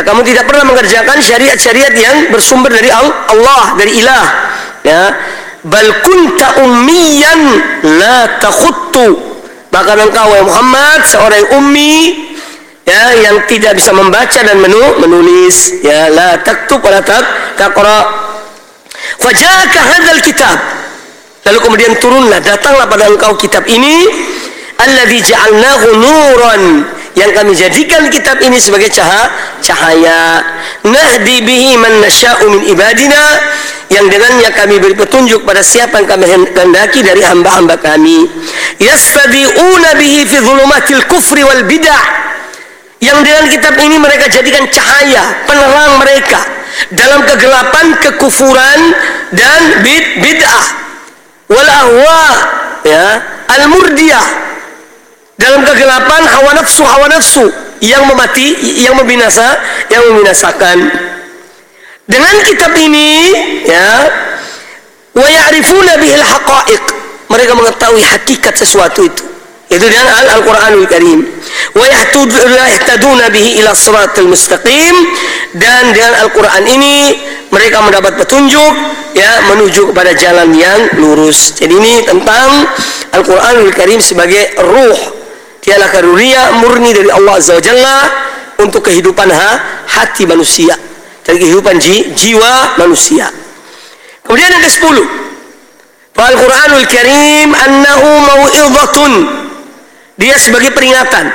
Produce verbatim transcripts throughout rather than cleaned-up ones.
kamu tidak pernah mengerjakan syariat-syariat yang bersumber dari Allah, dari ilah. Ya, bal kunta ummiyan la takhuttu. Bahkan engkau ya Muhammad seorang yang ummi, ya, yang tidak bisa membaca dan menulis, ya, la taktub wa la taqra. Fajaka hadzal kitab. Lalu kemudian turunlah, datanglah pada engkau kitab ini, alladzi ja'alnahu nuran, yang kami jadikan kitab ini sebagai cahaya. Nahdi bihi man nasya'u min ibadina, yang dengannya kami beri petunjuk pada siapa yang kami kehendaki dari hamba-hamba kami. Yastadi'una bihi fi dhulumatil kufri wal bid'ah, yang dengan kitab ini mereka jadikan cahaya, penerang mereka dalam kegelapan kekufuran dan bid bid'ah, wal ahwa, ya, al murdiyah, dalam kegelapan hawa nafsu hawa nafsu yang memati, yang membinasa, yang membinasakan. Dengan kitab ini, ya, wa ya'rifuna bihil haqa'iq, mereka mengetahui hakikat sesuatu itu, itu dengan Al-Qur'anul Karim. Wa yahtaduna bihi ila siratal mustaqim, dan dengan Al-Qur'an ini mereka mendapat petunjuk, ya, menuju kepada jalan yang lurus. Jadi ini tentang Al-Qur'anul Karim sebagai ruh, dialah karunia murni dari Allah Azza wa Jalla untuk kehidupan ha, hati manusia, dari kehidupan ji, jiwa manusia. Kemudian yang kesepuluh, Al-Qur'anul Karim annahu mau'izatun, dia sebagai peringatan,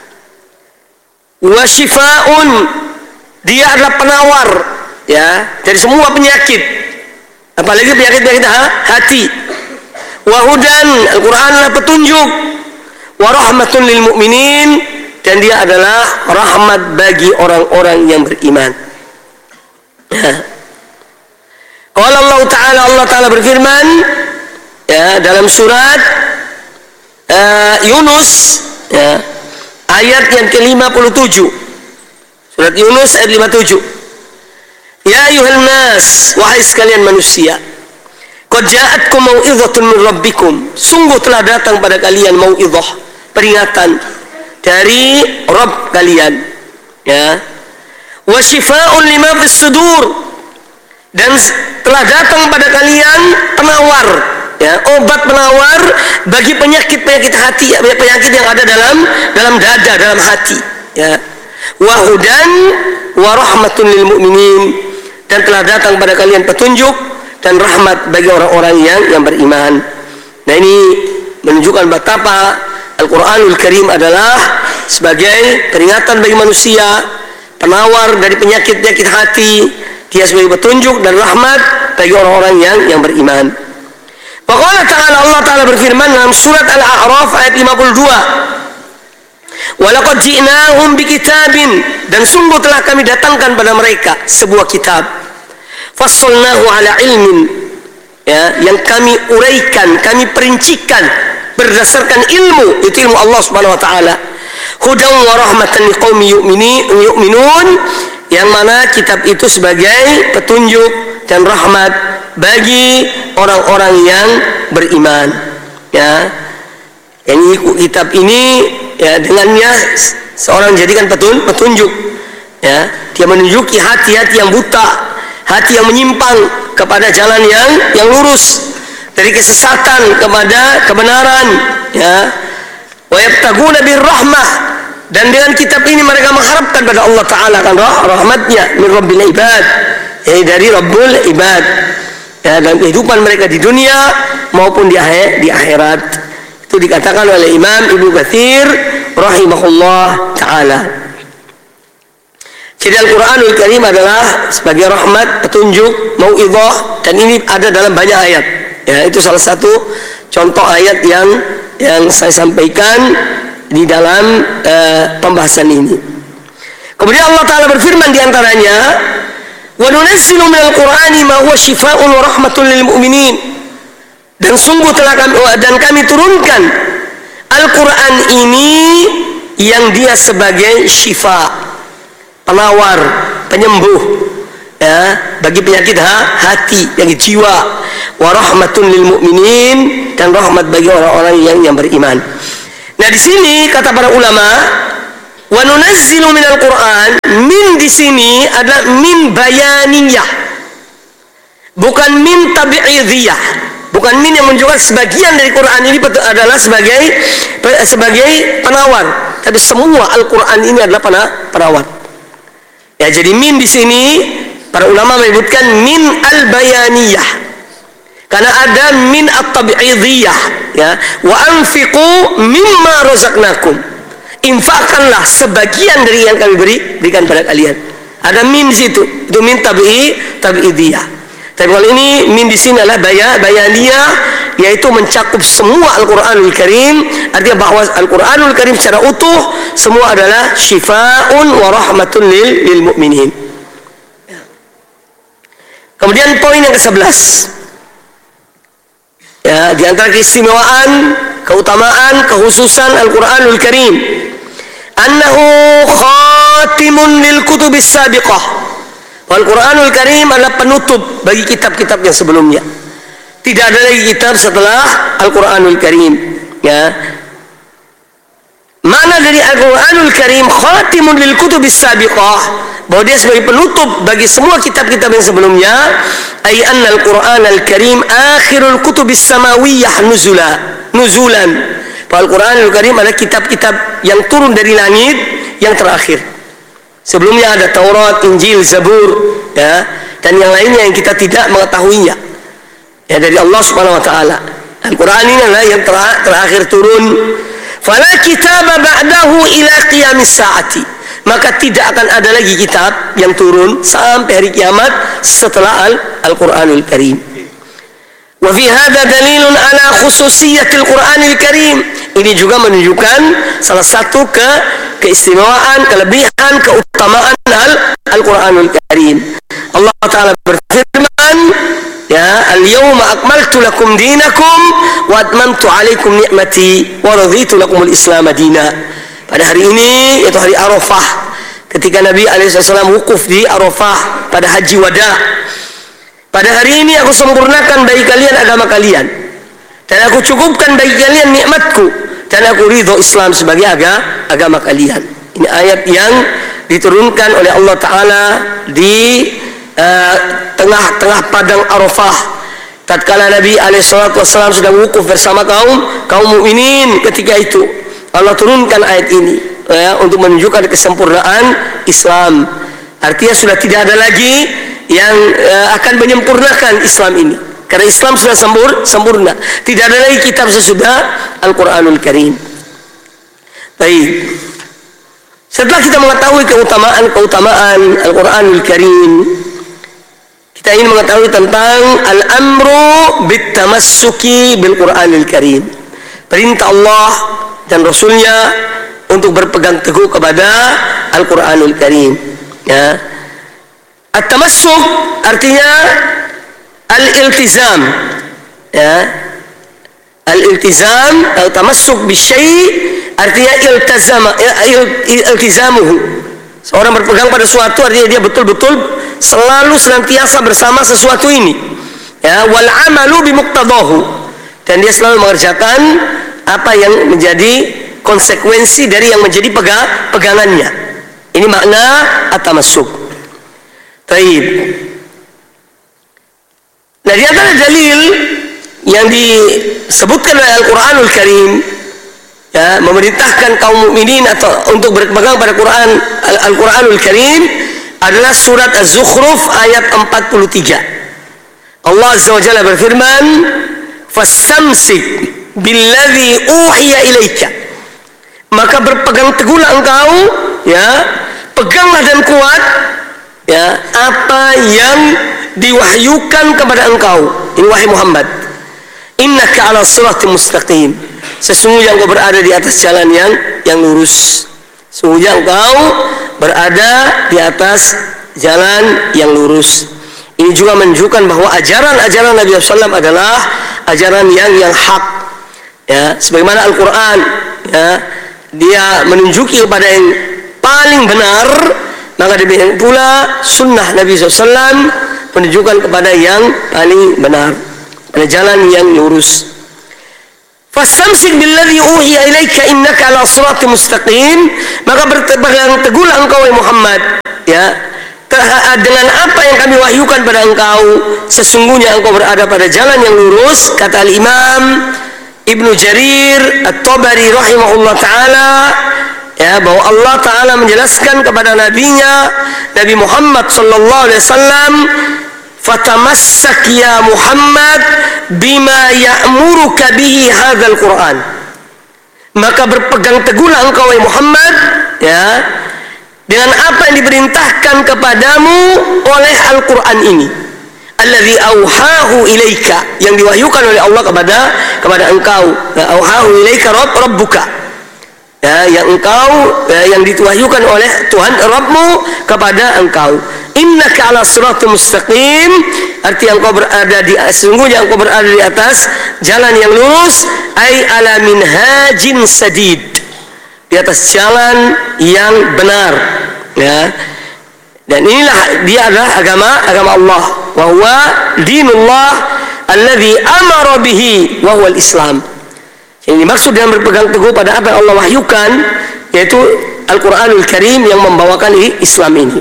wa shifaa'un, dia adalah penawar, ya, dari semua penyakit, apalagi penyakit-penyakit ha, hati. Wa hudan, Al-Qur'an adalah petunjuk, wa rahmatun lil mu'minin, dan dia adalah rahmat bagi orang-orang yang beriman. Qala Allah Ta'ala, Allah Ta'ala berfirman, ya, dalam surat uh, Yunus, ya, ayat yang ke lima puluh tujuh. Surat Yunus ayat lima puluh tujuh. Ya ayuhan nas, wahai sekalian manusia, qad ja'atkum mau'izatun min rabbikum, sungguh telah datang pada kalian mau'izah, peringatan dari Rabb kalian, ya, wa shifaa'un lima fis sudur, dan telah datang pada kalian penawar, ya, obat penawar bagi penyakit-penyakit hati, penyakit yang ada dalam dalam dada, dalam hati, ya. Wa hudan wa rahmatun lil mu'minin, dan telah datang pada kalian petunjuk dan rahmat bagi orang-orang yang yang beriman. Nah, ini menunjukkan betapa Al-Qur'anul Karim adalah sebagai peringatan bagi manusia, penawar dari penyakit-penyakit hati, dia sebagai petunjuk dan rahmat bagi orang-orang yang yang beriman. Faqala ta'ala, Allah Ta'ala berfirman dalam surat Al-A'raf ayat lima puluh dua, walaqad ji'nahum bikitabin, dan sungguh telah kami datangkan pada mereka sebuah kitab, fassalnahu ala ilmin, ya, yang kami uraikan, kami perincikan berdasarkan ilmu, itu ilmu Allah Subhanahu wa taala. Hudan wa rahmatan liqaumi yu'minun, yang mana kitab itu sebagai petunjuk dan rahmat bagi orang-orang yang beriman, ya. Yang kitab ini, ya, dengannya seorang jadikan petun, petunjuk, ya, dia menunjuki hati-hati yang buta, hati yang menyimpang kepada jalan yang yang lurus, dari kesesatan kepada kebenaran, ya. Wa yabtaguna birrahmah, dan dengan kitab ini mereka mengharapkan pada Allah Ta'ala kan rahmatnya, min rabbil ibad, ya, dari Rabbul ibad, ya, dalam kehidupan mereka di dunia maupun di akhir, di akhirat. Itu dikatakan oleh Imam Ibnu Katsir rahimahullah ta'ala. Jadi Al-Qur'anul Karim adalah sebagai rahmat, petunjuk, mau'izah, dan ini ada dalam banyak ayat, ya. Itu salah satu contoh ayat yang yang saya sampaikan di dalam uh, pembahasan ini. Kemudian Allah Ta'ala berfirman di antaranya, wa nunazzilu minal Qur'ani ma huwa shifaa'un wa rahmatun lil mu'minin, dan sungguh telah kami, dan kami turunkan Al-Quran ini yang dia sebagai syifa, penawar, penyembuh, ya, bagi penyakit ha, hati, penyakit jiwa, wa rahmatun lil mu'minin, dan rahmat bagi orang-orang yang yang beriman. Nah, di sini kata para ulama, wa nunazzilu minal Qur'an, min di sini adalah min bayaniyah, bukan min tabi'idiyah. Bukan min yang menunjukkan sebagian dari Quran ini adalah sebagai sebagai penawar, tapi semua Al-Quran ini adalah penawar. Ya, jadi min di sini para ulama menyebutkan min al-bayaniyah, karena ada min at-tabi'idiyah, ya. Wa anfiqu mimma razaqnakum, infakkanlah sebagian dari yang kami beri berikan pada kalian. Ada min di situ, itu min tabi'i tabi'idiyah. Tapi kalau ini min di sini adalah baya, bayaniyah, yaitu mencakup semua Al-Quranul Karim. Artinya bahwa Al-Quranul Karim secara utuh semua adalah syifa'un wa rahmatun lil, lil mu'minin. Kemudian poin yang kesebelas, ya, di antara keistimewaan, keutamaan, kekhususan Al-Quranul Karim, annahu khatimun lil kutubis sabiqah. Al-Quranul Karim adalah penutup bagi kitab-kitab yang sebelumnya. Tidak ada lagi kitab setelah Al-Quranul Karim, ya. Mana dari Al-Quranul Karim khatimun lil kutubis sabiqah, bahwa dia sebagai penutup bagi semua kitab-kitab yang sebelumnya. Ay anna Al-Quran Al-Karim akhirul kutubis samawiyah nuzula nuzulan. Al-Quranul Karim adalah kitab-kitab yang turun dari langit yang terakhir. Sebelumnya ada Taurat, Injil, Zabur, ya, dan yang lainnya yang kita tidak mengetahuinya, ya, dari Allah Subhanahu wa taala. Al-Quran ini adalah yang terakhir turun. Fala kitaba ba'dahu ila qiyamis saati, maka tidak akan ada lagi kitab yang turun sampai hari kiamat setelah Al-Quranul Karim. Wa fi hadza dalilun ala khususiyatil Qur'anil Karim. Ini juga menunjukkan salah satu ke keistimewaan, kelebihan, keutamaan Al-Quranul Karim. Allah Ta'ala berfirman, ya, al-yawma akmaltu lakum dinakum wa atmamtu alaikum ni'mati wa raditu lakumul islam dina. Pada hari ini, yaitu hari Arafah, ketika Nabi alaihi wasallam wukuf di Arafah pada haji wada, pada hari ini aku sempurnakan bagi kalian agama kalian, dan aku cukupkan bagi kalian nikmatku, dan aku ridho Islam sebagai aga, agama kalian. Ini ayat yang diturunkan oleh Allah Ta'ala di uh, tengah-tengah padang Arafah, tatkala Nabi alaihi wasallam sedang wukuf bersama kaum kaum mukminin. Ketika itu Allah turunkan ayat ini, ya, untuk menunjukkan kesempurnaan Islam. Artinya sudah tidak ada lagi yang uh, akan menyempurnakan Islam ini, karena Islam sudah sempur, sempurna. Tidak ada lagi kitab sesudah Al-Quranul Karim. Baik, setelah kita mengetahui keutamaan-keutamaan Al-Quranul Karim, kita ingin mengetahui tentang al-amru bitamassuki bil-Quranul Karim. Perintah Allah dan Rasulnya untuk berpegang teguh kepada Al-Quranul Karim, ya. At-tamassuk artinya al-iltizam, ya. Al-iltizam atau tamassuk bisyai' artinya iltazama, iltizamuhu. Seorang berpegang pada sesuatu artinya dia betul-betul selalu senantiasa bersama sesuatu ini, ya. Wal amalu bimuqtadahu, dan dia selalu mengerjakan apa yang menjadi konsekuensi dari yang menjadi pegang, pegangannya. Ini makna at-tamassuk. Baik. Nah, di antara dalil yang disebutkan oleh Al-Quranul Karim, ya, memerintahkan kaum mukminin atau untuk berpegang pada Quran, Al-Quranul Karim, adalah surat Az-Zukhruf ayat empat puluh tiga. Allah Azza wa Jalla berfirman, "Fastamsik billadzi uhiya ilaika." Maka berpegang teguhlah engkau, ya, peganglah dan kuat, ya, apa yang diwahyukan kepada engkau, ini wahai Muhammad. Innaka ala siratim mustaqim, sesungguhnya engkau berada di atas jalan yang yang lurus. Sesungguhnya engkau berada di atas jalan yang lurus. Ini juga menunjukkan bahwa ajaran-ajaran Nabi sallallahu alaihi wasallam adalah ajaran yang yang hak, ya, sebagaimana Al-Quran, ya, dia menunjuki kepada yang paling benar, maka demikian pula sunnah Nabi sallallahu alaihi wasallam menunjukkan kepada yang paling benar, pada jalan yang lurus. Fastamsik billadzi uhiya ilaika innaka ala siratim mustaqim, maka berpegang teguhlah engkau wahai Muhammad, ya, dengan apa yang kami wahyukan pada engkau, sesungguhnya engkau berada pada jalan yang lurus. Kata Al-Imam Ibnu Jarir At-Tabari rahimahullah ta'ala, ya, bahwa Allah Ta'ala menjelaskan kepada nabinya Nabi Muhammad sallallahu alaihi wasallam, fatamassak ya Muhammad bima ya'muruka bihi hadzal Qur'an, maka berpegang teguhlah engkau wahai Muhammad, ya, dengan apa yang diperintahkan kepadamu oleh Al-Qur'an ini, allazi auhahu ilaika, yang diwahyukan oleh Allah kepada kepada engkau, auhahu ilaika rabb rabbuka, ya, yang engkau ya, yang diwahyukan oleh Tuhan Rabbmu kepada engkau. Innaka ala siratal mustaqim, arti engkau berada di, sesungguhnya engkau berada di atas jalan yang lurus, ai ala minhajin sadid, di atas jalan yang benar, ya. Dan inilah dia adalah agama agama Allah, wa huwa dinullah alladzi amara bihi wa huwa al-Islam. Ini maksud dengan berpegang teguh pada apa yang Allah wahyukan, yaitu Al-Qur'anul Karim yang membawakan Islam ini.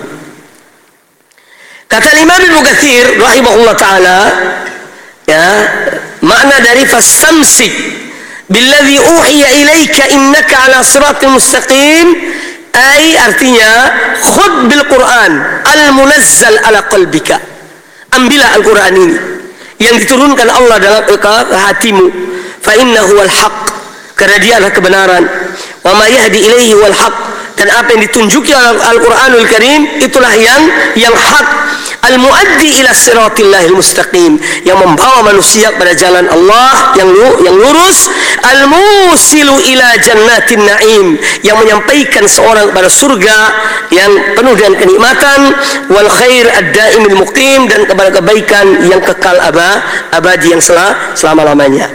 Kata Imam Ibnu Katsir rahimahullah taala, ya, makna dari fastamsik billadzi uhiya ilaika innaka ala siratal mustaqim, ai artinya khud bil Qur'an al-munazzal ala qalbika, ambillah Al-Qur'an ini yang diturunkan Allah dalam hatimu, fa innahu wal haq, karena dia adalah kebenaran, wa ma yahdi ilaihi wal haq, dan apa yang ditunjuki oleh Al-Qur'anul Karim itulah yang yang hak, al-muaddi ila siratil mustaqim, yang membawa manusia pada jalan Allah yang yang lurus, al-musilu ila jannatin na'im, yang menyampaikan seorang kepada surga yang penuh dengan kenikmatan, wal khair ad-daimil muqim, dan kepada kebaikan yang kekal aba, abadi yang selama-lamanya.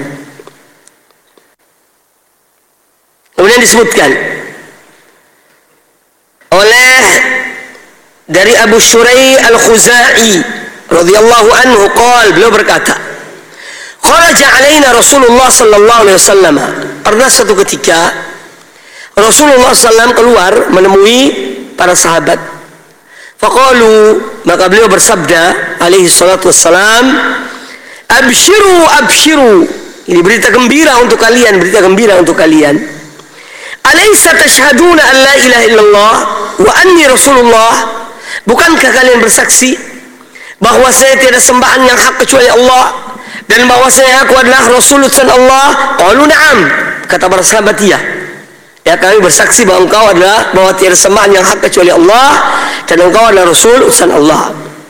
Kemudian disebutkan oleh dari Abu Syurai Al-Khuzai radhiyallahu anhu, qala, beliau berkata, kharaja alaina Rasulullah sallallahu alaihi wasallam, pernah satu ketika Rasulullah sallallahu alaihi wasallam keluar menemui para sahabat. Faqalu, maka beliau bersabda alaihi salatu wassalam, abshiru abshiru, ini berita gembira untuk kalian, berita gembira untuk kalian. Alaysa tashhaduna an la ilaha illallah wa anni Rasulullah, bukankah kalian bersaksi bahwa saya tiada sembahan yang hak kecuali Allah, dan bahwa saya aku adalah Rasul utusan Allah? Qalu na'am, kata para sahabat, iya, ya, kami bersaksi bahwa engkau adalah, bahwa tiada sembahan yang hak kecuali Allah, dan engkau adalah Rasul utusan Allah.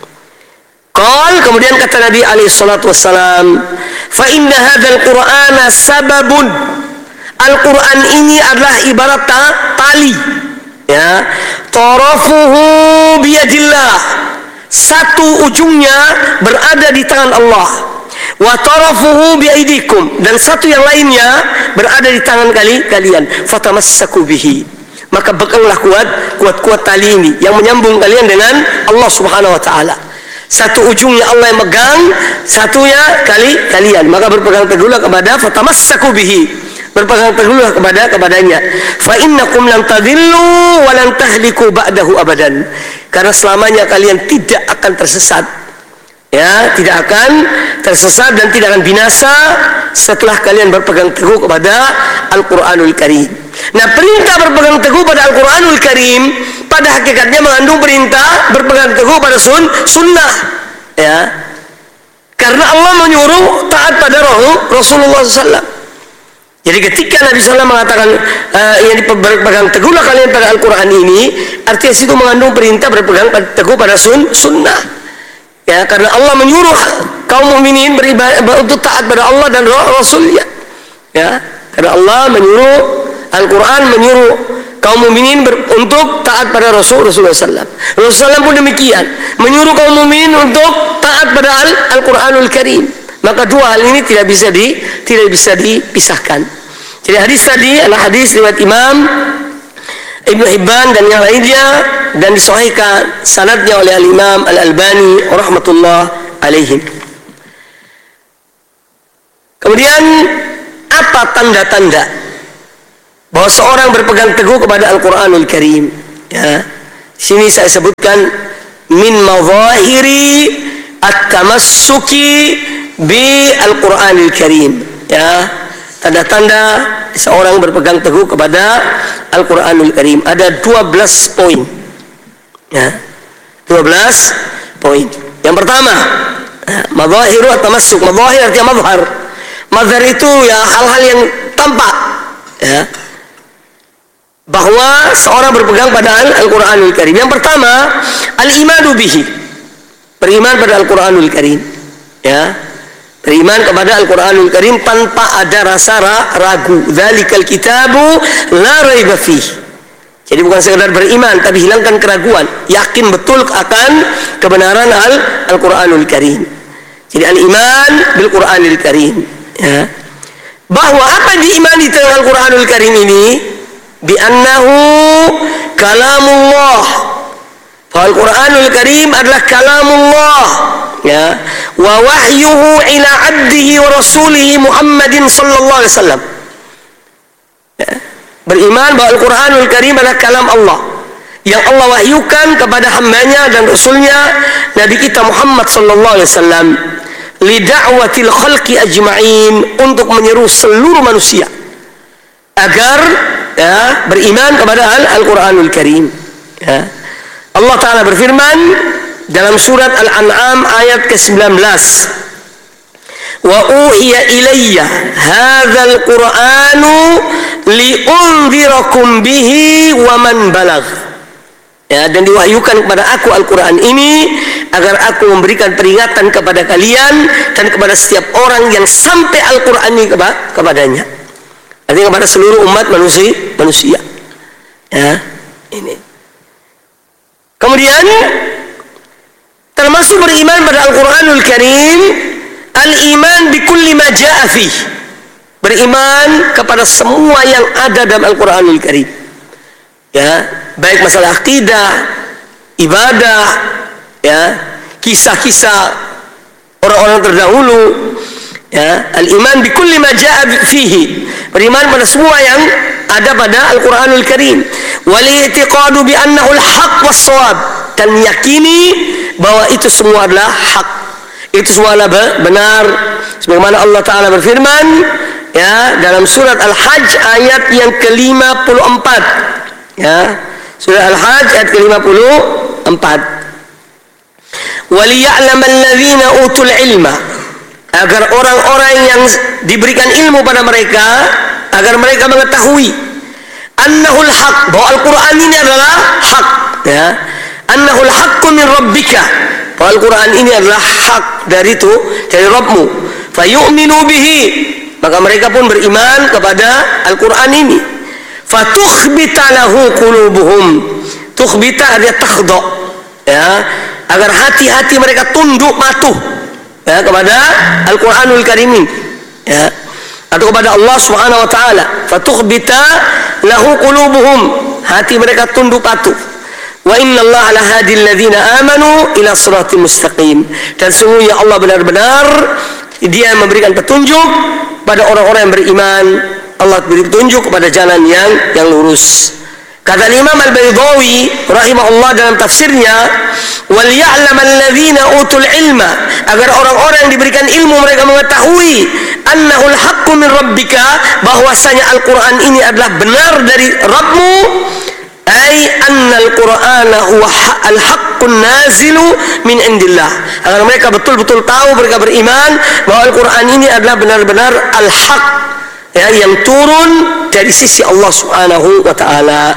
Qal, kemudian kata Nabi alaihi salatu wassalam, fa inna hadzal qur'ana sababun, Al-Quran ini adalah ibarat tali, ya, tarafuhu biyadillah, satu ujungnya berada di tangan Allah, wa tarafuhu biaidikum, dan satu yang lainnya berada di tangan kali kalian, fatamassaku bihi, maka peganglah kuat kuat-kuat tali ini yang menyambung kalian dengan Allah Subhanahu wa taala. Satu ujungnya Allah yang megang, satunya kali kalian, maka berpegang teguhlah kepada fatamassaku bihi, berpegang teguhlah kepada kepadanya. Fa innakum lan tadillu wa lan tahliku ba'dahu abadan, karena selamanya kalian tidak akan tersesat, ya, tidak akan tersesat dan tidak akan binasa setelah kalian berpegang teguh kepada Al-Qur'anul Karim. Nah, perintah berpegang teguh pada Al-Qur'anul Karim pada hakikatnya mengandung perintah berpegang teguh pada sun, sunnah, ya, karena Allah menyuruh taat pada Rasulullah sallallahu alaihi wasallam. Jadi ketika Nabi sallallahu alaihi wasallam mengatakan uh, yang berpegang teguhlah kalian pada Al-Quran ini, artinya situ mengandung perintah berpegang teguh pada sun, sunnah, ya, karena Allah menyuruh kaum mukminin beribadah untuk taat pada Allah dan Rasulnya, ya, karena Allah menyuruh, Al-Quran menyuruh kaum mukminin untuk taat pada Rasul Rasulullah sallallahu alaihi wasallam. Rasulullah sallallahu alaihi wasallam pun demikian, menyuruh kaum mukminin untuk taat pada Al-Qur'anul Karim. Maka dua hal ini tidak bisa di tidak bisa dipisahkan. Jadi hadis tadi adalah hadis riwayat Imam Ibnu Hibban dan yang lainnya, dan disahihkan sanadnya oleh Al-Imam Al-Albani rahmatullah alaihim. Kemudian apa tanda-tanda bahwa seorang berpegang teguh kepada Al-Qur'anul Karim, ya? Sini saya sebutkan min mawahiri at-tamassuki bi al-Qur'anil Karim, ya, tanda-tanda seorang berpegang teguh kepada Al-Qur'anul Karim. Ada dua belas poin, ya, dua belas poin. Yang pertama, mawahiru at-tamassuk. Mawahir artinya mazhar. Mazhar itu ya hal-hal yang tampak, ya, bahwa seorang berpegang pada Al-Qur'anul Karim. Yang pertama, al-imanu bihi, beriman pada Al-Qur'anul Karim, ya, beriman kepada Al-Qur'anul Karim tanpa ada rasa ragu. Dzalikal kitabu la raiba fihi. Jadi bukan sekedar beriman, tapi hilangkan keraguan, yakin betul akan kebenaran Al-Qur'anul Karim. Jadi al-iman bil Qur'anil Karim, ya. Bahwa apa yang diimani dengan Al-Qur'anul Karim ini? Bi annahu kalamullah. Al-Qur'anul Karim adalah kalamullah, ya, wa wahyuhu ila 'abdihi wa rasulihi Muhammadin sallallahu alaihi wasallam. Ya. Beriman bahwa Al-Qur'anul Karim adalah kalam Allah yang Allah wahyukan kepada hambanya dan rasulnya Nabi kita Muhammad sallallahu alaihi wasallam li da'watil khalqi ajma'in, untuk menyeru seluruh manusia agar, ya, beriman kepada Al-Qur'anul Karim, ya. Allah Ta'ala berfirman dalam surat Al-An'am ayat ke sembilan belas, wa uhiya ilayya hadzal qur'anu liunzirakum bihi wa man balagh, ya, dan diwahyukan kepada aku Al-Qur'an ini agar aku memberikan peringatan kepada kalian dan kepada setiap orang yang sampai Al-Qur'an ini kepadanya. Artinya kepada seluruh umat manusia, manusia. Ya, ini. Kemudian termasuk beriman pada Al-Qur'anul Karim, al-iman bi kulli ma jaa'a fi. Beriman kepada semua yang ada dalam Al-Qur'anul Karim. Ya, baik masalah akidah, ibadah, ya, kisah-kisah orang-orang terdahulu, ya, al-iman bi kulli ma jaa'a fihi. Beriman pada semua yang ada pada Al-Qur'anul Karim. Wal i'tiqadu bi annahu al-haq was-shawab, dan meyakini bahwa itu semua adalah hak. Itu semua adalah benar. Sebagaimana Allah Ta'ala berfirman, ya, dalam surat Al-Hajj ayat yang ke lima puluh empat. Ya, surat Al-Hajj ayat ke lima puluh empat. Waliya'lamal ladzina utul ilma, agar orang-orang yang diberikan ilmu pada mereka, agar mereka mengetahui annahul haq, bahwa Al-Qur'an ini adalah hak, ya, annahul haqqu min rabbika, bahwa Al-Qur'an ini adalah hak dari itu, dari Rabbmu. Fayu'minu bihi, maka mereka pun beriman kepada Al-Qur'an ini. Fatukhbita lahu qulubuhum, tukhbita artinya takhda, ya, agar hati-hati mereka tunduk patuh, ya, kepada Al-Qur'anul Karim ini, ya, atau kepada Allah Subhanahu wa taala. Fatukhbita lahu qulubuhum, hati mereka tunduk patuh. Wa innallaha lahadil ladzina amanu ila shiratal mustaqim, dan sungguhnya Allah benar-benar Dia memberikan petunjuk pada orang-orang yang beriman. Allah beri petunjuk kepada jalan yang yang lurus. Kata Imam Al-Baydawi rahimahullah dalam tafsirnya, wal ya'lamal ladzina utul ilma, agar orang-orang yang diberikan ilmu mereka mengetahui annahul haqqu min rabbika, bahwasanya Al-Qur'an ini adalah benar dari Rabbmu, ai annal qur'ana huwa al-haqqun nazilu min indillah, agar mereka betul-betul tahu, mereka beriman bahwa Al-Qur'an ini adalah benar-benar al-haq, ya, yang turun dari sisi Allah Subhanahu wa taala.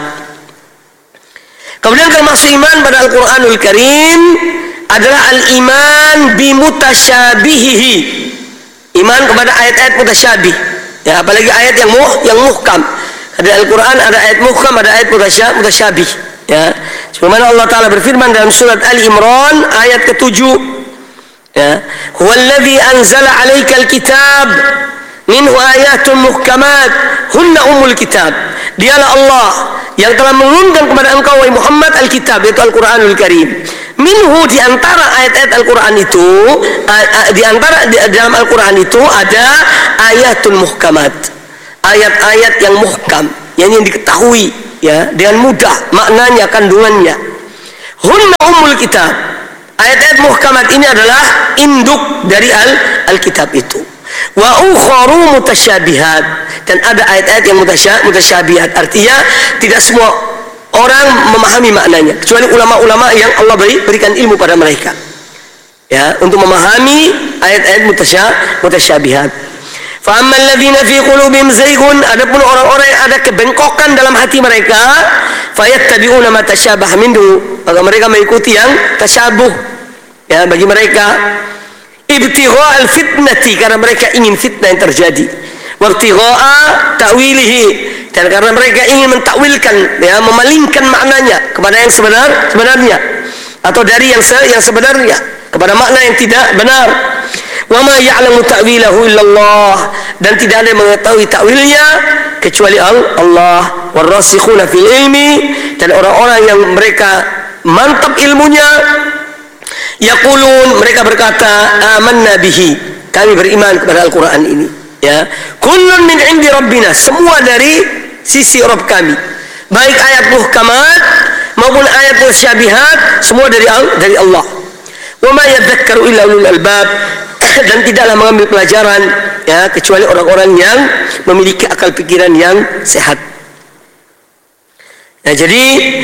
Kemudian termasuk iman pada Al-Qur'anul Karim adalah al-iman bi mutasyabihihi, iman kepada ayat-ayat mutasyabih, ya, apalagi ayat yang muh yang muhkam. Ada Al-Qur'an ada ayat muhkam, ada ayat mutasyabih, ya. Sebagaimana Allah Ta'ala berfirman dalam surat Ali Imran ayat ketujuh, ya, huwallazi anzala 'alaikal kitab minhu ayatun muhkamat hunna ummul kitab, dialah Allah yang telah menurunkan kepada engkau wahai Muhammad al-kitab, yaitu Al-Qur'anul Karim. Minhu, di antara ayat-ayat Al-Qur'an itu, di antara di dalam Al-Qur'an itu ada ayatul muhkamat, ayat-ayat yang muhkam, yang yang diketahui, ya, dengan mudah maknanya, kandungannya. Hunna ummul kitab. Ayat-ayat muhkamat ini adalah induk dari al Alkitab itu. Wa ukharu mutasyabihat, dan ada ayat-ayat yang mutasyabihat, artinya tidak semua orang memahami maknanya kecuali ulama-ulama yang Allah beri, berikan ilmu pada mereka ya untuk memahami ayat-ayat mutasyabihat. Fa ammal ladzina fi qulubihim zayghun, adapun orang-orang yang ada kebengkokan dalam hati mereka, fayattabi'una ma tasyabaha minhu, maka mereka mengikuti yang tasyabuh ya bagi mereka, ibtigha' al-fitnati, karena mereka ingin fitnah yang terjadi, wa ibtigha' ta'wilihi, dan karena mereka ingin mentakwilkan ya memalingkan maknanya kepada yang sebenar sebenarnya atau dari yang se, yang sebenarnya kepada makna yang tidak benar. Wa ma ya'lamu ta'wilahu illallah, dan tidak ada yang mengetahui takwilnya kecuali Allah. Warasikhuna fil ilmi, dan orang-orang yang mereka mantap ilmunya, yaqulun, mereka berkata, amanna bihi, kami beriman kepada Al-Quran ini ya, kullun min indi rabbina, semua dari sisi Rabb kami, baik ayat muhkamat maupun ayat mutasyabihat, semua dari dari Allah. Wa ma yadzakkaru illa ulul albab, dan tidaklah mengambil pelajaran ya kecuali orang-orang yang memiliki akal pikiran yang sehat. Ya, jadi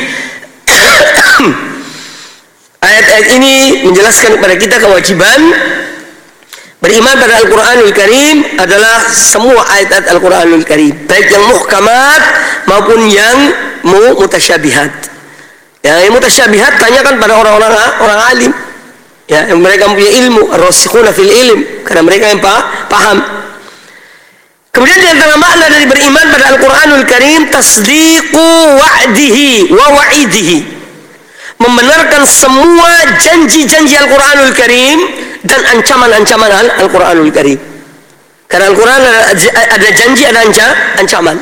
ayat-ayat ini menjelaskan kepada kita kewajiban beriman pada Al-Quranul Karim adalah semua ayat-ayat Al-Quranul Karim, baik yang muhkamat maupun yang mutasyabihat. Ya, yang mutasyabihat tanyakan pada orang-orang orang alim ya, yang mereka mempunyai ilmu, ar-rasikhuna fil ilm, karena mereka yang paham. Kemudian di antara makna dari beriman pada Al-Quranul Karim, tasdiqu wa'dihi wa wa'idihi, membenarkan semua janji-janji Al-Quranul Karim dan ancaman-ancaman Al-Quranul Karim. Karena Al-Quran ada janji, ada ancaman.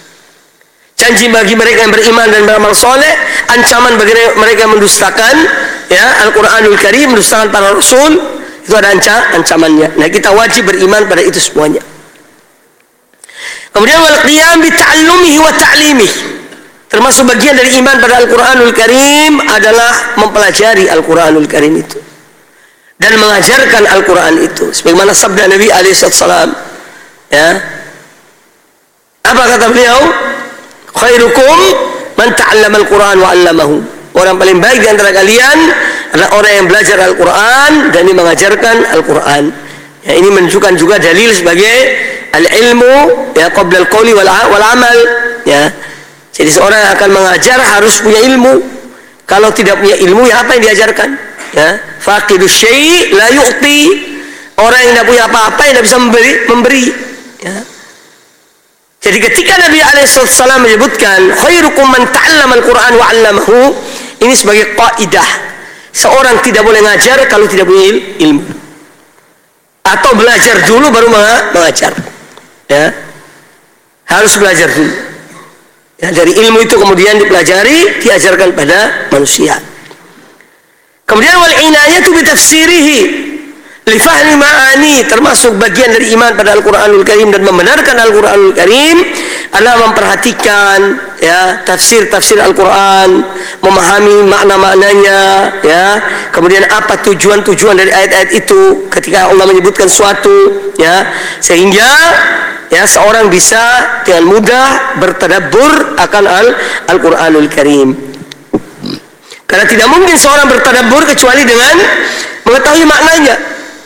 Janji bagi mereka yang beriman dan beramal soleh, ancaman bagi mereka yang mendustakan ya Al-Quranul Karim, mendustakan para Rasul, itu ada ancamannya. Nah, kita wajib beriman pada itu semuanya. Kemudian wal qiyam bi ta'allumihi wa ta'limihi, termasuk bagian dari iman pada Al-Quranul Karim adalah mempelajari Al-Quranul Karim itu dan mengajarkan Al-Quran itu, sebagaimana sabda Nabi alaihi salam ya, apa kata beliau, khairukum man ta'allama al-Quran wa 'allamahu, orang paling baik di antara kalian adalah orang yang belajar Al-Quran dan yang mengajarkan Al-Quran. Ya, ini menunjukkan juga dalil sebagai al-ilmu ya qabla al-qawli wal amal ya. Jadi seorang yang akan mengajar harus punya ilmu. Kalau tidak punya ilmu, ya apa yang diajarkan? Ya, faqidus syai' la yu'ti. Orang yang tidak punya apa-apa, yang tidak bisa memberi, memberi. Ya. Jadi ketika Nabi alaihi salam menyebutkan khairukum man ta'allama al-Quran wa 'allamahu, ini sebagai kaidah. Seorang tidak boleh ngajar kalau tidak punya ilmu. Atau belajar dulu baru mengajar. Ya. Harus belajar dulu. Ya, dari ilmu itu kemudian dipelajari, diajarkan pada manusia. Kemudian wal inayatu bi tafsirihi li fahmi ma'ani, termasuk bagian dari iman pada Al-Qur'anul Karim dan membenarkan Al-Qur'anul Karim adalah memperhatikan ya tafsir-tafsir Al-Qur'an, memahami makna-maknanya ya. Kemudian apa tujuan-tujuan dari ayat-ayat itu ketika Allah menyebutkan suatu ya, sehingga ya seorang bisa dengan mudah bertadabbur akan Al-Qur'anul Karim. Karena tidak mungkin seorang bertadabbur kecuali dengan mengetahui maknanya.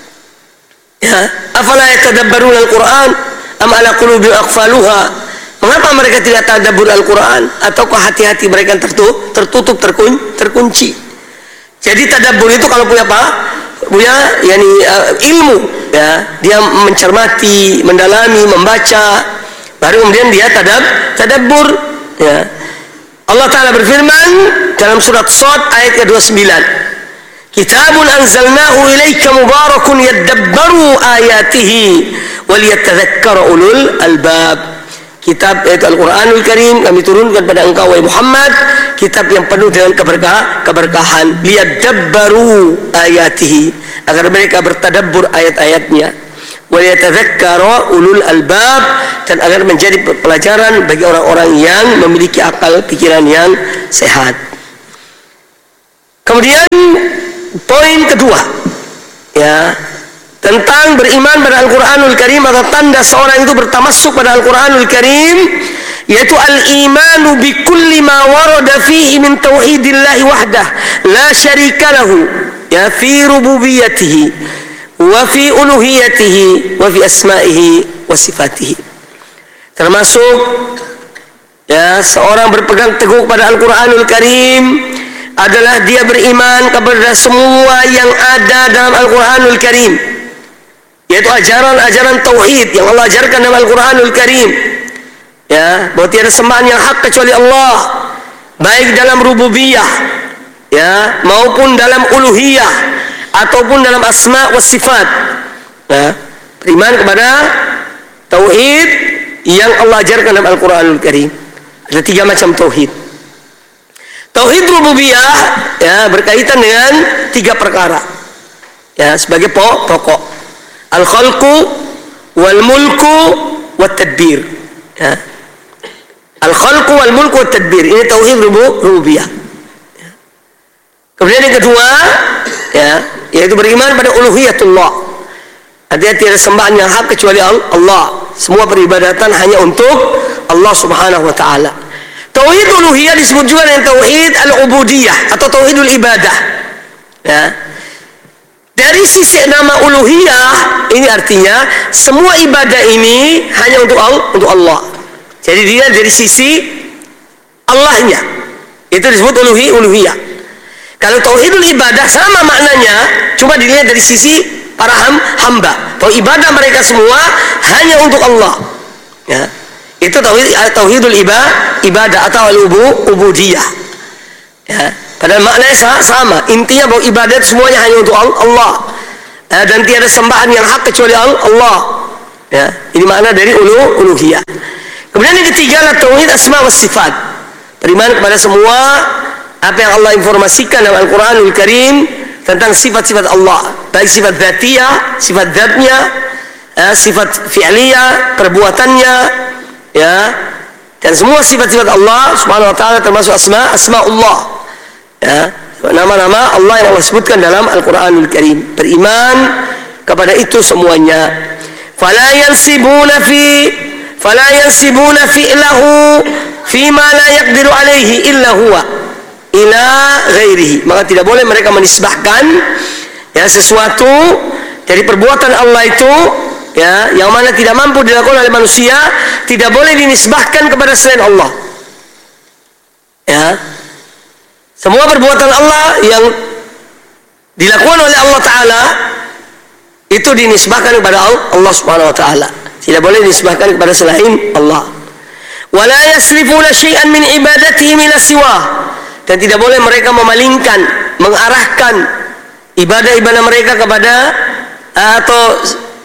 Ya, afala yatadabbarun al-Qur'an am ala qulubin aqfaluha? Mengapa mereka tidak tadabbur Al-Qur'an? Ataukah hati-hati mereka tertutup, tertutup terkun, terkunci? Jadi tadabbur itu kalau punya apa? Punya yakni uh, ilmu, ya, dia mencermati, mendalami, membaca, baru kemudian dia tadab, tadabbur, ya. Allah Ta'ala berfirman dalam surat Shad ayat ke dua puluh sembilan, Kitabun anzalnahu ilaika mubarakun yadabbaru ayatihi waliyatadzakkara ulul albab. Kitab yaitu Al-Quranul Karim kami turunkan pada engkau wahai Muhammad, kitab yang penuh dengan keberkah, keberkahan, liyadabbaru ayatihi, agar mereka bertadabbur ayat-ayatnya, waliyatadzakkara ulul albab, dan agar menjadi pelajaran bagi orang-orang yang memiliki akal pikiran yang sehat. Kemudian poin kedua, ya, tentang beriman pada Al-Quranul Karim atau tanda seorang itu bertamassuk pada Al-Quranul Karim, yaitu al-imanu bi kulli ma warada fihi min tauhidillahi wahdah la syarika lahu, ya, fi rububiyatihi wa fi uluhiyatihi wa fi asma'ihi wa sifatihi. Termasuk, ya, seorang berpegang teguh pada Al-Quranul Karim adalah dia beriman kepada semua yang ada dalam Al-Quranul Karim, yaitu ajaran-ajaran tauhid yang Allah ajarkan dalam Al-Quranul Karim, ya, bahwa tiada sembahan yang hak kecuali Allah, baik dalam rububiyah, ya, maupun dalam uluhiyah ataupun dalam asma wa sifat, ya, beriman kepada tauhid yang Allah ajarkan dalam Al-Quranul Karim. Ada tiga macam tauhid. Tauhid rububiyah, ya, berkaitan dengan tiga perkara, ya, sebagai pokok: al-khalqu wal mulku wat tadbir, ya. Al-khalqu wal mulku wat tadbir, ini tauhid rububiyah. Ya. Kemudian yang kedua, ya, yaitu beriman pada uluhiyatullah. Artinya tiada sembahan yang hak kecuali Allah. Semua peribadatan hanya untuk Allah Subhanahu wa taala. Tauhid uluhiyah disebut juga dengan tauhid al-ubudiyah atau tauhidul ibadah. Ya. Dari sisi nama uluhiyah, ini artinya semua ibadah ini hanya untuk Allah, untuk Allah. Jadi dia dari sisi Allahnya, itu disebut uluhi uluhiyah. Kalau tauhidul ibadah sama maknanya, cuma dilihat dari sisi para hamba. Bahwa ibadah mereka semua hanya untuk Allah. Ya. Itu tauhid tauhidul ibadah atau al-ubudiyah. Ya. Padahal maknanya sama. Intinya bahwa ibadat semuanya hanya untuk Allah. Ya, dan tiada sembahan yang hak kecuali Allah. Ya. Ini makna dari ulu uluhiyah. Kemudian yang ketiga adalah tauhid asma wa sifat. Beriman kepada semua apa yang Allah informasikan dalam Al-Quranul Karim tentang sifat-sifat Allah, baik sifat dzatiyah, sifat dzatnya, ya, sifat fi'liyah, perbuatannya, ya, dan semua sifat-sifat Allah Subhanahu wa taala termasuk asma asmaullah, ya, nama-nama Allah yang Allah sebutkan dalam Al-Quranul Karim. Beriman kepada itu semuanya. Fala yansibuna fi fala yansibuna fi'lahu fima la yaqdiru alaihi illa huwa ila ghairihi. Maka tidak boleh mereka menisbahkan, ya, sesuatu dari perbuatan Allah itu, ya, yang mana tidak mampu dilakukan oleh manusia, tidak boleh dinisbahkan kepada selain Allah. Ya. Semua perbuatan Allah yang dilakukan oleh Allah Ta'ala itu dinisbahkan kepada Allah Subhanahu wa Ta'ala. Tidak boleh dinisbahkan kepada selain Allah. Wala yaslifuna syai'an min ibadatihi ila siwa. Dan tidak boleh mereka memalingkan, mengarahkan ibadah-ibadah mereka kepada, atau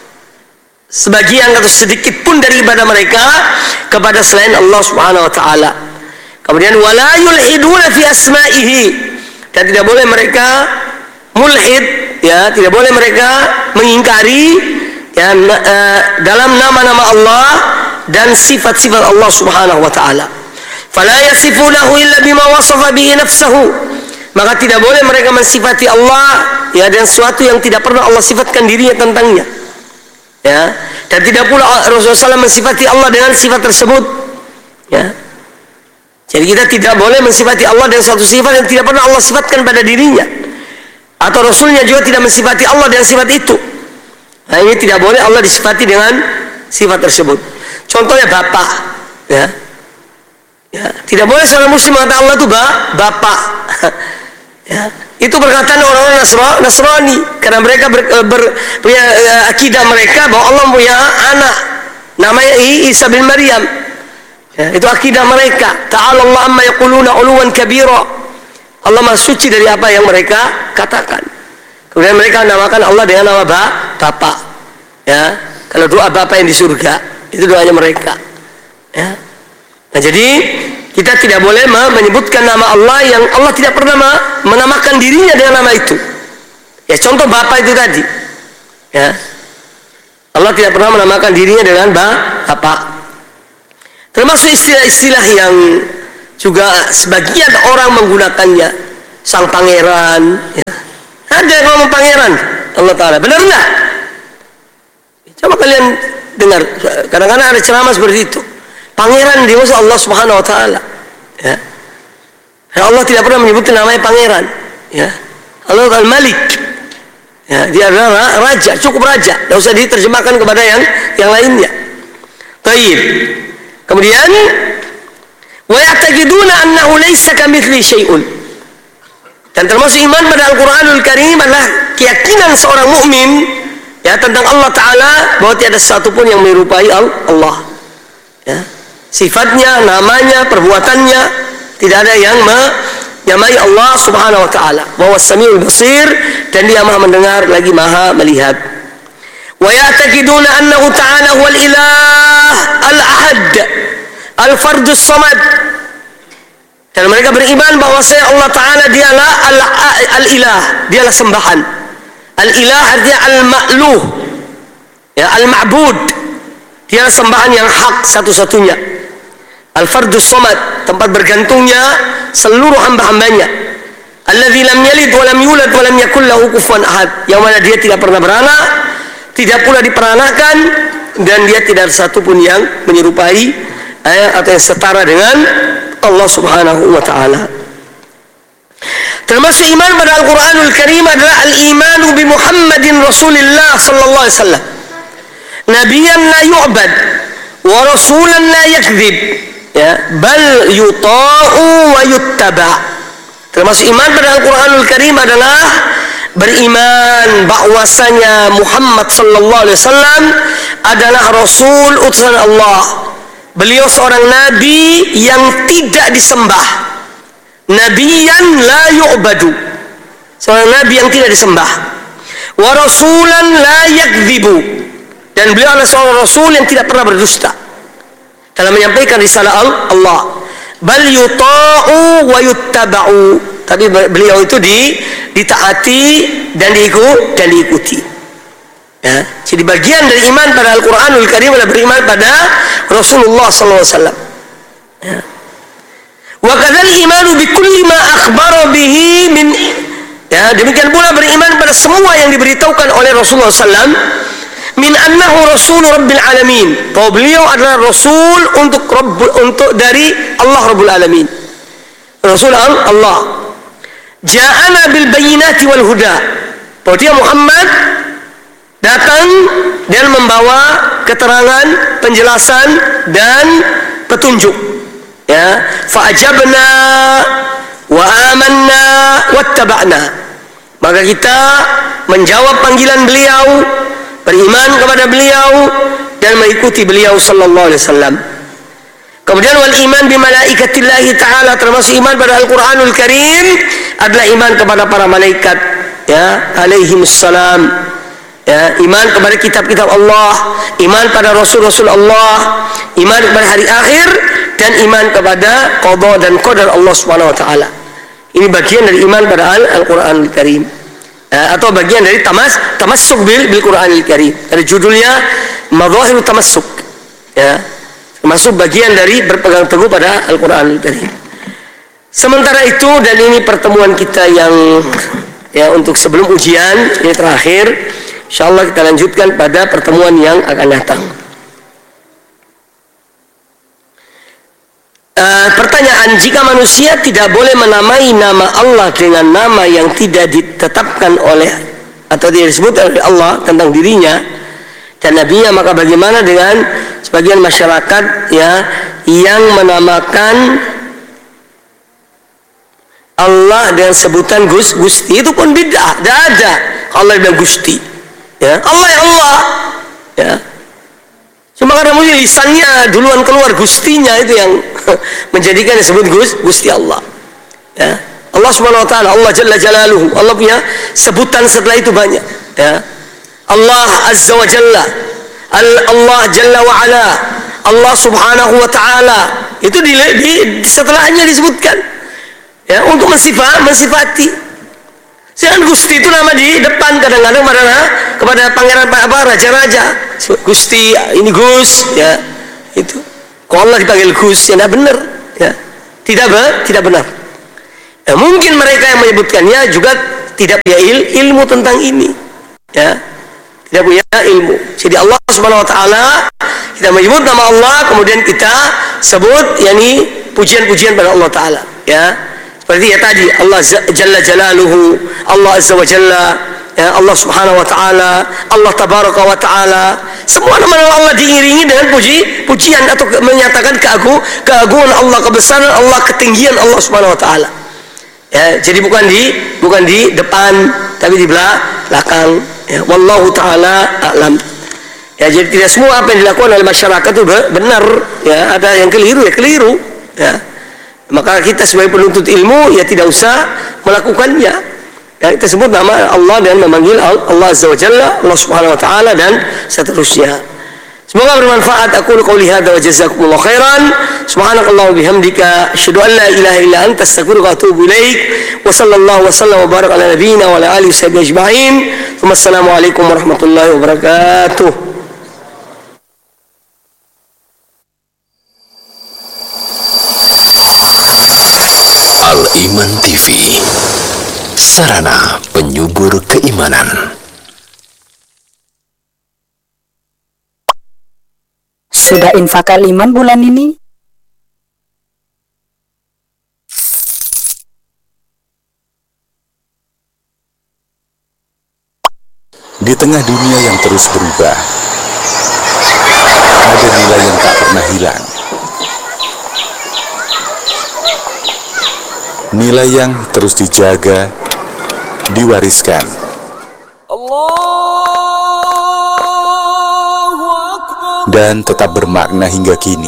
sebagian atau sedikit pun dari ibadah mereka kepada selain Allah Subhanahu wa taala. Kemudian wala yulhiduna fi asma'ihi. Dan tidak boleh mereka mulhid, ya, tidak boleh mereka mengingkari, ya, uh, dalam nama-nama Allah dan sifat-sifat Allah Subhanahu wa taala. Fala yasifunahu illa bima wasafa bihi nafsuhu. Maka tidak boleh mereka mensifati Allah, ya, dengan sesuatu yang tidak pernah Allah sifatkan dirinya tentangnya. Ya, dan tidak pula Rasulullah shallallahu alaihi wasallam mensifati Allah dengan sifat tersebut. Ya. Jadi kita tidak boleh mensifati Allah dengan suatu sifat yang tidak pernah Allah sifatkan pada dirinya. Atau Rasulnya juga tidak mensifati Allah dengan sifat itu. Nah, ini tidak boleh Allah disifati dengan sifat tersebut. Contohnya bapak, ya. Ya, tidak boleh seorang muslim mengatakan Allah itu bapak. Ya, itu perkataan orang-orang Nasrani, karena mereka ber, ber, punya uh, akidah mereka bahwa Allah punya anak namanya Isa bin Maryam. Ya, itu akidah mereka. Ta'ala Allah amma yaquluna uluwan kabira. Allah Maha suci dari apa yang mereka katakan. Kemudian mereka namakan Allah dengan nama bapak. Ya, kalau doa bapak yang di surga, itu doanya mereka. Ya. Nah, jadi kita tidak boleh menyebutkan nama Allah yang Allah tidak pernah menamakan dirinya dengan nama itu. Ya, contoh bapak itu tadi. Ya. Allah tidak pernah menamakan dirinya dengan bapak. Termasuk istilah-istilah yang juga sebagian orang menggunakannya, sang pangeran. Ya. Ada yang ngomong pangeran Allah Ta'ala. Benar enggak? Coba kalian dengar. Kadang-kadang ada ceramah seperti itu. Pangeran dimaksud Allah Subhanahu Wa Ta'ala. Ya. Allah tidak pernah menyebutkan namanya pangeran. Ya. Allah Al-Malik. Ya, dia adalah raja, cukup raja. Tidak usah diterjemahkan kepada yang yang lainnya. Baik. Kemudian wa ya'taqiduna annahu laysa kamitsli syai'un. Dan termasuk iman pada Al-Qur'anul Karim adalah keyakinan seorang mukmin ya tentang Allah Ta'ala bahwa tiada satu pun yang menyerupai Allah. Ya. Sifatnya, namanya, perbuatannya tidak ada yang menyamai Allah Subhanahu Wa Ta'ala. Bahwa Samiul Basir dan Dia Maha mendengar lagi Maha melihat. Wa ya'taqiduna annahu ta'ala huwal ilah al-ahad al-fardus samad. Dan mereka beriman bahwa saya Allah Ta'ala dialah al-ilah, dialah sembahan. Al-ilah artinya al-ma'luh, ya, al-ma'bud. Dialah sembahan yang hak satu-satunya. Al-fardus samad, tempat bergantungnya seluruh hamba-hambanya. Alladzi lam yalid wa lam yulad wa lam yakul lahu kufuwan ahad. Yang mana dia tidak pernah beranak, tidak pula diperanakan, dan dia tidak ada satu pun yang menyerupai eh, atau yang setara dengan Allah Subhanahu wa Ta'ala. Termasuk iman pada Al-Quranul Karim adalah al-imanu bi Muhammadin Rasulillah sallallahu alaihi wasallam, nabiyan la yu'bad wa rasulan la yakdzib, ya, bal yuta'u wa yuttaba. Termasuk iman pada Al-Quranul Karim adalah beriman bahwasanya Muhammad sallallahu alaihi wasallam adalah rasul utusan Allah. Beliau seorang nabi yang tidak disembah. Nabiyan la yu'badu. Seorang nabi yang tidak disembah. Wa rasulan la yakdzibu. Dan beliau adalah seorang rasul yang tidak pernah berdusta dalam menyampaikan risalah Allah. Bal yuta'u wa yuttaba'u. Tapi beliau itu di, ditaati dan diikut dan diikuti. Ya, jadi bagian dari iman pada Al-Quranul Karim adalah beriman pada Rasulullah sallallahu alaihi wasallam. Ya. Wa kadzal imanu bi kulli ma akhbara bihi min, ya, demikian pula beriman pada semua yang diberitahukan oleh Rasulullah sallallahu alaihi wasallam min annahu rasul rabbil alamin. Bahwa beliau adalah rasul untuk Rabb, untuk dari Allah Rabbul Alamin. Rasul Allah. Ja'ana bil bayyinati wal huda. Bahwa dia Muhammad datang dan membawa keterangan, penjelasan dan petunjuk. Ya, fa'ajabna wa amanna wattaba'na. Maka kita menjawab panggilan beliau, beriman kepada beliau dan mengikuti beliau sallallahu alaihi wasallam. Kemudian wal iman bi malaikatillahi ta'ala, termasuk iman pada Al-Qur'anul Karim adalah iman kepada para malaikat, ya, alaihimussalam. Ya, iman kepada kitab-kitab Allah, iman pada rasul-rasul Allah, iman kepada hari akhir, dan iman kepada qada dan qadar Allah Subhanahu wa taala. Ini bagian dari iman pada Al-Qur'anul Karim. Ya, atau bagian dari tamas tamassuk bil bil Qur'anil Karim. Dari judulnya Madhahirut Tamassuk. Ya. Termasuk bagian dari berpegang teguh pada Al-Qur'anul Karim. Sementara itu, dan ini pertemuan kita yang ya untuk sebelum ujian, ini terakhir. InsyaAllah kita lanjutkan pada pertemuan yang akan datang. Uh, pertanyaan, jika manusia tidak boleh menamai nama Allah dengan nama yang tidak ditetapkan oleh atau tidak disebut oleh Allah tentang dirinya dan nabinya, maka bagaimana dengan sebagian masyarakat ya yang menamakan Allah dengan sebutan Gus, Gusti? Itu pun bid'ah. Tidak ada Allah bilang Gusti. Ya, Allah ya Allah. Ya. Cuma karena mungkin lisannya duluan keluar Gustinya, itu yang menjadikan disebut Gus, Gusti Allah. Ya. Allah Subhanahu wa taala, Allah Jalla Jalaluhu. Allah punya sebutan setelah itu banyak. Ya. Allah Azza wa Jalla. Allah Jalla wa Ala. Allah Subhanahu wa taala. Itu di, di setelahnya disebutkan. Ya, untuk mensifat, mensifati. Sedangkan Gusti itu nama di depan kadang-kadang kepada kepada pangeran apa raja-raja. Gusti, ini Gus, ya. Itu. Kalau Allah dipanggil Gus, ya tidak benar, ya. Tidak be, tidak benar. Nah, mungkin mereka yang menyebutkannya juga tidak punya il, ilmu tentang ini, ya, tidak punya ilmu. Jadi Allah Subhanahu Wa Taala, kita menyebut nama Allah, kemudian kita sebut, yakni pujian-pujian pada Allah Taala, ya. Seperti ya tadi, Allah Jalla Jalaluhu, Allah Azza wa Jalla, ya, Allah Subhanahu Wa Taala, Allah Tabaraka wa Taala. Semua nama-nama Allah diiringi dengan puji, pujian atau menyatakan keagung, keagungan Allah, kebesaran Allah, ketinggian Allah Subhanahu Wa Taala. Ya, jadi bukan di bukan di depan, tapi di belakang. Ya, wallahu taala a'lam. Ya, jadi tidak semua apa yang dilakukan oleh masyarakat itu benar. Ya, ada yang keliru ya keliru. Ya, maka kita sebagai penuntut ilmu ya tidak usah melakukannya. Ya, kita sebut nama Allah dan memanggil Allah Azza wa Jalla, Allah Subhanahu Wa Taala dan seterusnya. Semoga bermanfaat. Aku qouli hadza wa jazakumullahu khairan. Subhanakallahumma bihamdika asyhadu an la ilaha illa anta astaghfiruka wa atubu ilaik. Wa sallallahu wa sallam wa baraka ala nabiyyina wa ala alihi washabbihi ajma'in. Wassalamualaikum warahmatullahi wabarakatuh. Al-Iman T V, sarana penyubur keimanan. Sudah infak Al-Iman bulan ini? Di tengah dunia yang terus berubah, ada nilai yang tak pernah hilang. Nilai yang terus dijaga, diwariskan. Dan tetap bermakna hingga kini.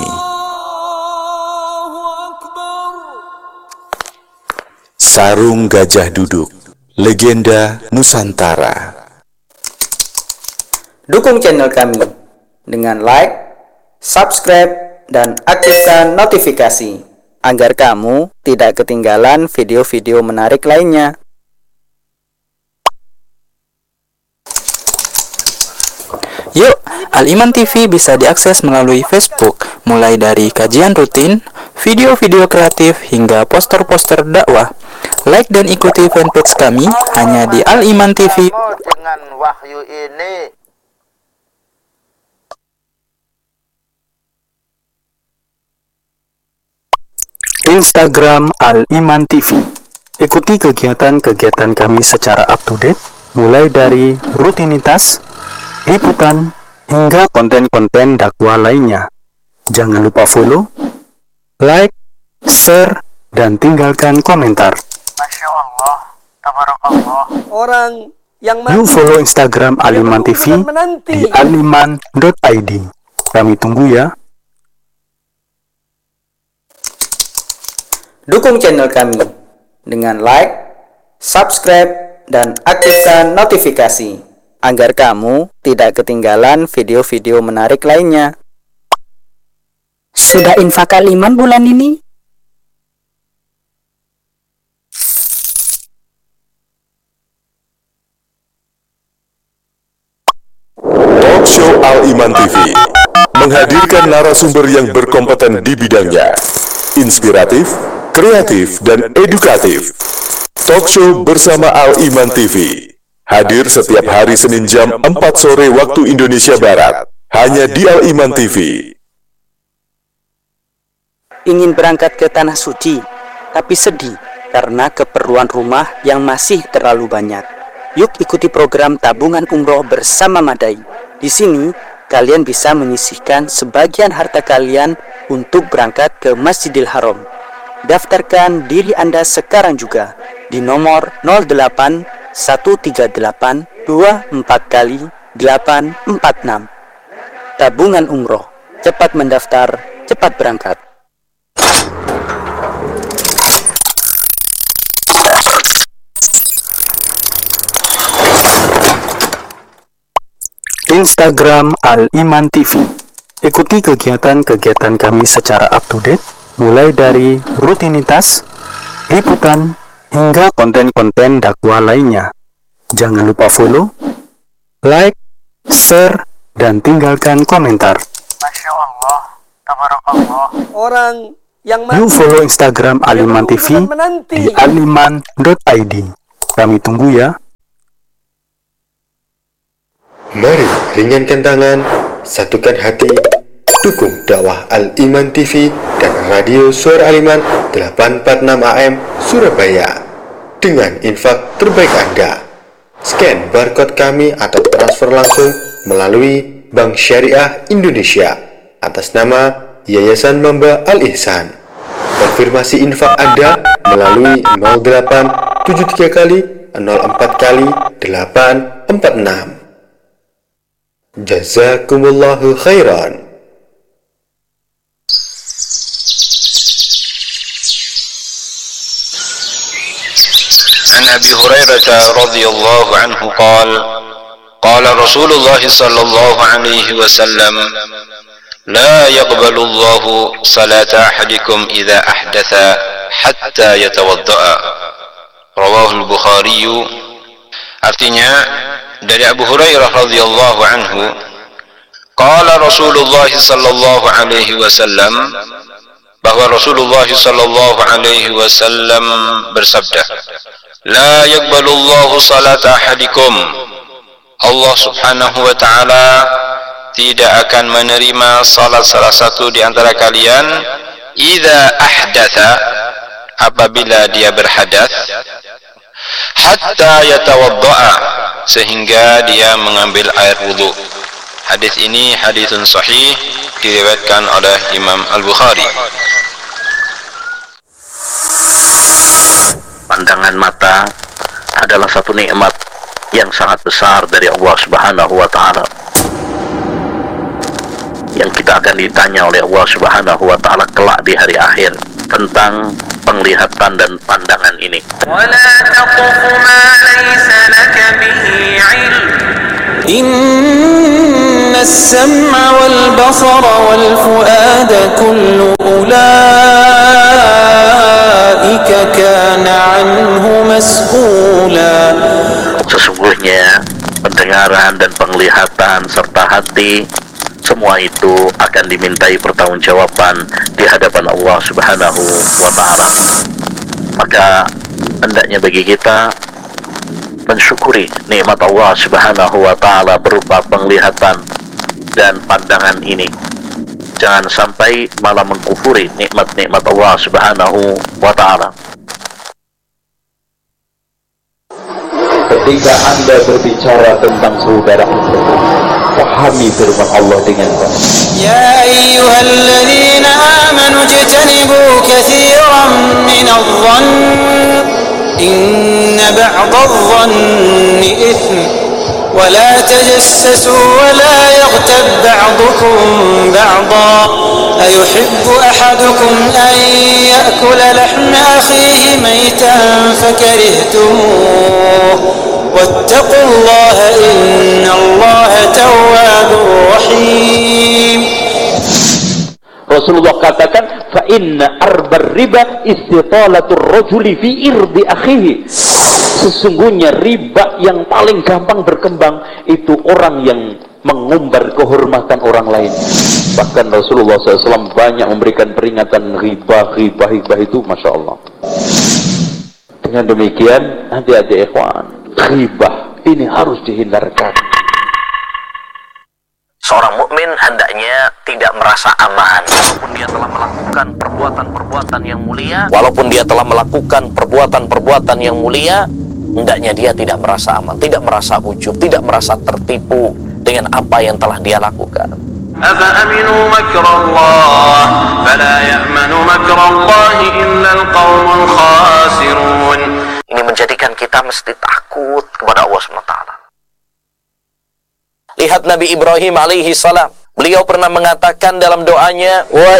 Sarung Gajah Duduk, legenda Nusantara. Dukung channel kami dengan like, subscribe, dan aktifkan notifikasi agar kamu tidak ketinggalan video-video menarik lainnya. Yuk, Al-Iman T V bisa diakses melalui Facebook, mulai dari kajian rutin, video-video kreatif, hingga poster-poster dakwah. Like dan ikuti fanpage kami hanya di Al-Iman T V. Dengan wahyu ini, Instagram Al-Iman T V. Ikuti kegiatan-kegiatan kami secara up-to-date, mulai dari rutinitas, liputan, hingga konten-konten dakwah lainnya. Jangan lupa follow, like, share, dan tinggalkan komentar. Masya Allah, tabarakallah. Orang yang Yuk follow Instagram Al-Iman T V di aliman dot i d. Kami tunggu ya. Dukung channel kami dengan like, subscribe, dan aktifkan notifikasi agar kamu tidak ketinggalan video-video menarik lainnya. Sudah infak Al-Iman bulan ini? Talkshow Al-Iman T V menghadirkan narasumber yang berkompeten di bidangnya, inspiratif, kreatif, dan edukatif. Talkshow bersama Al-Iman T V hadir setiap hari Senin jam empat sore waktu Indonesia Barat, hanya di Al-Iman T V. Ingin berangkat ke Tanah Suci, tapi sedih karena keperluan rumah yang masih terlalu banyak. Yuk ikuti program tabungan umroh bersama Madai. Di sini, kalian bisa menyisihkan sebagian harta kalian untuk berangkat ke Masjidil Haram. Daftarkan diri Anda sekarang juga di nomor nol delapan satu tiga delapan dua empat kali delapan empat enam. Tabungan umroh, cepat mendaftar, cepat berangkat. Instagram Al-Iman T V. Ikuti kegiatan-kegiatan kami secara up-to-date, mulai dari rutinitas, liputan, hingga konten-konten dakwah lainnya. Jangan lupa follow, like, share, dan tinggalkan komentar. Masya Allah, tabarakallah. Orang yang Yuk follow Instagram Aliman T V di aliman dot i d. Kami tunggu ya. Mari ringankan tangan, satukan hati, dukung dakwah Al-Iman T V dan Radio Suara Aliman delapan empat enam A M Surabaya dengan infak terbaik Anda. Scan barcode kami atau transfer langsung melalui Bank Syariah Indonesia atas nama Yayasan Mamba Al-Ihsan. Konfirmasi infak Anda melalui nol delapan tujuh tiga kali nol empat kali delapan empat enam. Jazakumullahu khairan. عن أبي هريرة رضي الله عنه قال قال رسول الله صلى الله عليه وسلم لا يقبل الله صلاة أحدكم إذا أحدث حتى يتوضأ رواه البخاري. Artinya dari Abu Hurairah radhiyallahu anhu, qala Rasulullah sallallahu alaihi wasallam, bahwa Rasulullah sallallahu alaihi wasallam bersabda, la yaqbalullahu salata ahadikum, Allah subhanahu wa ta'ala tidak akan menerima salat salah satu di antara kalian idza ahdatha, apabila dia berhadas, hatta yatawadda'a, sehingga dia mengambil air wudu. Hadis ini hadisun sahih, diriwayatkan oleh Imam Al-Bukhari. Pandangan mata adalah satu nikmat yang sangat besar dari Allah Subhanahu wa ta'ala, yang kita akan ditanya oleh Allah Subhanahu wa ta'ala kelak di hari akhir tentang penglihatan dan pandangan ini. Inna as-sam'a wal basara wal fu'ada kullu ulaika kana anhu mas'ula. Sesungguhnya pendengaran dan penglihatan serta hati, semua itu akan dimintai pertanggungjawaban di hadapan Allah Subhanahu wa ta'ala. Maka hendaknya bagi kita mensyukuri nikmat Allah Subhanahu wa ta'ala berupa penglihatan dan pandangan ini. Jangan sampai malah mengkufuri nikmat-nikmat Allah Subhanahu wa ta'ala. Ketika Anda berbicara tentang saudara Anda, pahami firman Allah dengan baik. Ya ayyuhalladzina amanu ijtanibu katsiran minadh-dhann inna ba'dadh-dhanni itsm wa la tajassasu wa la yaghtab ba'dukum ba'dha ayuhibbu ahadukum an ya'kula lahma akhihi maytan fakarihtumuh واتقوا الله إن الله تواب رحيم. Rasulullah katakan, fa inna arbar riba istitalatur rajuli fi irdi akhihi. Sesungguhnya riba yang paling gampang berkembang itu orang yang mengumbar kehormatan orang lain. Bahkan Rasulullah shallallahu alaihi wasallam banyak memberikan peringatan riba, riba, riba itu, masya Allah. Dengan demikian, adik-adik ikhwan, ghibah ini harus dihindarkan. Seorang mukmin hendaknya tidak merasa aman walaupun dia telah melakukan perbuatan-perbuatan yang mulia. Walaupun dia telah melakukan perbuatan-perbuatan yang mulia, hendaknya dia tidak merasa aman, tidak merasa ujub, tidak merasa tertipu dengan apa yang telah dia lakukan. أَفَأَمِنُوا مَكْرَ اللَّهِ فَلَا يَأْمَنُ مَكْرَ اللَّهِ إِلَّا الْقَوْمُ الْخَاسِرُونَ. Ini menjadikan kita mesti takut kepada Allah subhanahu wa taala. Lihat Nabi Ibrahim alaihi salam, beliau pernah mengatakan dalam doanya, wa